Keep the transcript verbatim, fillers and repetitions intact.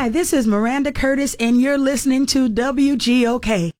Hi, this is Miranda Curtis, and you're listening to W G O K.